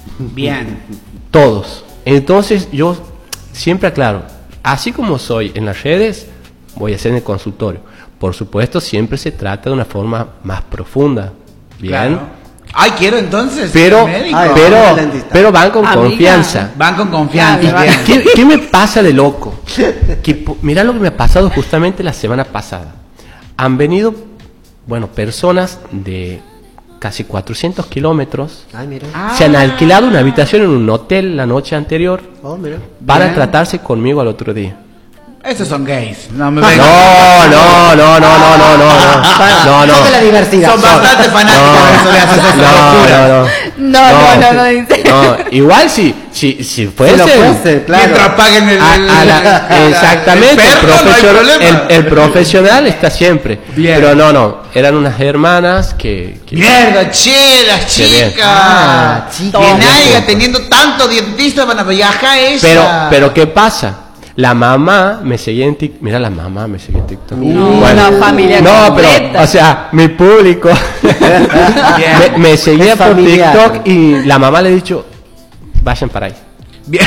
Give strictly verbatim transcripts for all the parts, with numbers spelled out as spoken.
Bien. Todos. Entonces yo siempre aclaro, así como soy en las redes, voy a ser en el consultorio. Por supuesto, siempre se trata de una forma más profunda. Bien. Claro. Ay, quiero entonces. Pero, Ay, pero, pero van con Amiga. confianza. Van con confianza. ¿Y qué, qué me pasa de loco? Que, mira lo que me ha pasado justamente la semana pasada. Han venido, bueno, personas de casi cuatrocientos kilómetros. Ay, mira. Se han alquilado una habitación en un hotel la noche anterior. Oh, mira. Para Bien. tratarse conmigo al otro día. Esos son gays. No me No, vengan. no, no, no, no, no, no, no, no, no. Son de la diversidad. Son bastante fanáticos de eso de hacer No, no, no. No, no, no, no, dice. No, igual si, si, si fuese. Si lo fuese, claro. Mientras paguen el, A- el- a la- el- exactamente, el el, perro, no hay profesor- problema. el- el profesional está siempre. Bien. Pero no, no, eran unas hermanas que. que- Mierda, che, las Qué bien. chicas. Ah, chicas. Que Bien. naiga teniendo tanto dentista van a viajar ella. Pero, pero ¿qué pasa? La mamá me seguía en TikTok. Mira, la mamá me seguía en TikTok. No, una familia No, completa. pero, o sea, mi público me, me seguía Es por familiar. TikTok y la mamá le ha dicho, vayan para ahí. Bien.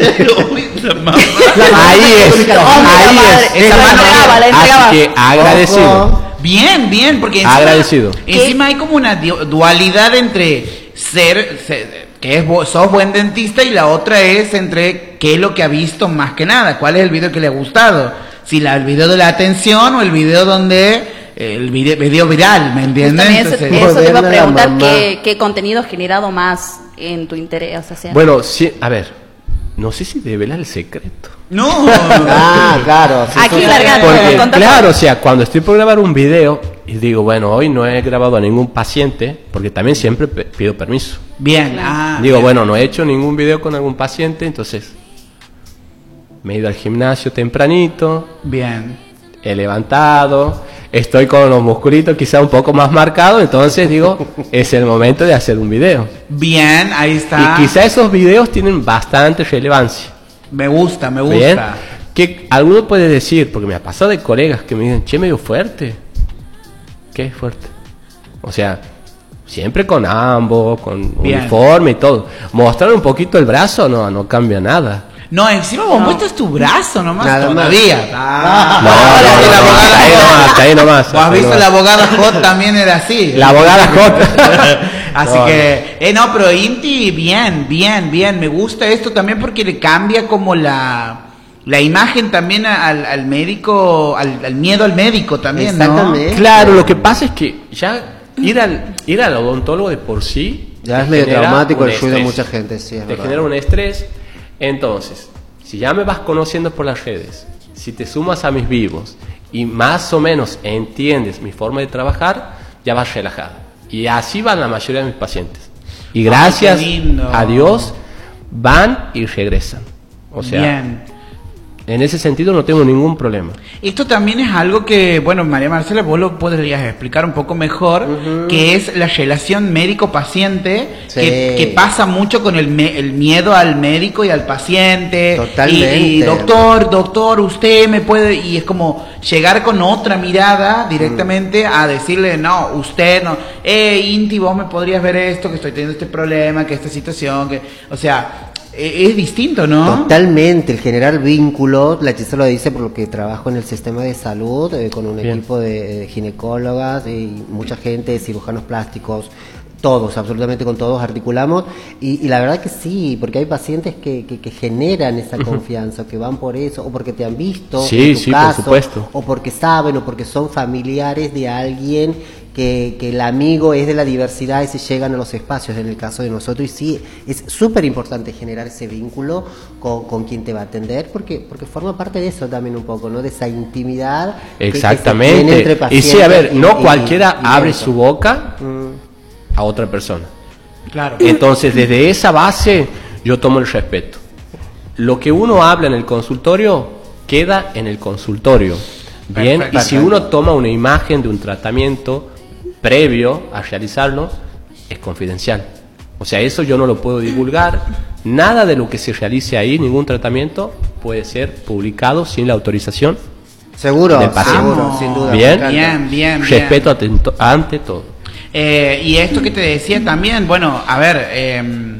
La mamá. Ahí es, Hombre, la ahí madre, es. esa Esa la entregaba, manera. la entregaba. Así que agradecido. Ojo. Bien, bien, porque encima, Agradecido. encima hay como una du- dualidad entre ser, ser- que es bu- sos buen dentista y la otra es entre qué es lo que ha visto más que nada, cuál es el video que le ha gustado, si la, el video de la atención o el video donde eh, el video, video viral, ¿me entiendes? También eso, Entonces, eso te iba a Moderna la preguntar mamá. qué, qué contenido ha generado más en tu interés. O sea, Bueno, sí, a ver, no sé si develar el secreto. no, Ah, claro. sí, Aquí sí. largando. Porque, Contá- claro, o sea, cuando estoy por grabar un video y digo, bueno, hoy no he grabado a ningún paciente, porque también siempre pe- pido permiso. bien, ah, Digo, bien. bueno, no he hecho ningún video con algún paciente, entonces me he ido al gimnasio tempranito, bien, he levantado, estoy con los musculitos quizá un poco más marcados, entonces digo, es el momento de hacer un video. bien, ahí está, Y quizá esos videos tienen bastante relevancia. me gusta, me gusta, Bien, que alguno puede decir, porque me ha pasado de colegas que me dicen, che, medio fuerte. ¿Qué es fuerte? O sea, siempre con ambos, con Bien. uniforme y todo. Mostrar un poquito el brazo no, no cambia nada. no, encima vos muestras tu brazo nomás Nada más. todavía, ah, No, bueno, no, la no, abogada hasta ahí Hot. nomás, hasta ahí nomás. Vos has hasta ahí visto nomás. la abogada Hot también era así. La abogada Hot. Así No, que, eh, no, pero Inti, bien, bien, bien. Me gusta esto también porque le cambia como la, la imagen también al, al médico, al, al miedo al médico también, ¿no? Exactamente. Claro, lo que pasa es que ya ir al, ir al odontólogo de por sí Ya te es medio genera traumático, un ayuda a estrés. mucha gente, sí, es Te verdad. genera un estrés. Entonces, si ya me vas conociendo por las redes, si te sumas a mis vivos y más o menos entiendes mi forma de trabajar, ya vas relajado. Y así van la mayoría de mis pacientes. Y gracias qué lindo. a Dios van y regresan. O sea, Bien. en ese sentido no tengo ningún problema. Esto también es algo que, bueno, María Marcela, vos lo podrías explicar un poco mejor, que es la relación médico-paciente, Sí. que, que pasa mucho con el, me- el miedo al médico y al paciente. Totalmente. Y, y, doctor, doctor, usted me puede... Y es como llegar con otra mirada directamente a decirle, no, usted no... Eh, Inti, vos me podrías ver esto, que estoy teniendo este problema, que esta situación, que... O sea... e- Es distinto, ¿no? Totalmente, el generar vínculo, la Gisela lo dice por lo que trabajo en el sistema de salud, eh, con un Bien. equipo de, de ginecólogas y mucha gente, cirujanos plásticos, todos, absolutamente con todos articulamos, y, y la verdad que sí, porque hay pacientes que, que, que generan esa confianza, que van por eso, o porque te han visto, Sí, en tu sí, por caso, supuesto. o porque saben, o porque son familiares de alguien que, que el amigo es de la diversidad y se llegan a los espacios en el caso de nosotros, y sí, es súper importante generar ese vínculo con, con quien te va a atender, porque, porque forma parte de eso también un poco, ¿no? De esa intimidad que- que se tiene Exactamente. entre Y pacientes sí, a ver, y- no y- cualquiera y abre médicos. su boca Mm. a otra persona. Claro. Entonces, desde esa base, yo tomo el respeto. Lo que uno habla en el consultorio, queda en el consultorio. Bien, Perfecto. y si uno toma una imagen de un tratamiento previo a realizarlo, es confidencial. O sea, eso yo no lo puedo divulgar. Nada de lo que se realice ahí, ningún tratamiento, puede ser publicado sin la autorización. Seguro, del paciente. seguro, sin duda. Bien. me encanta. Bien, bien, bien. Respeto atento- ante todo. Eh, y esto que te decía también, bueno, a ver, eh,